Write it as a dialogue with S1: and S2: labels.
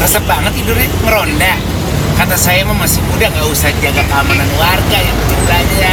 S1: resep banget tidurnya, meronda. Kata saya mah masih muda nggak usah jaga keamanan warga, yang penting belanja.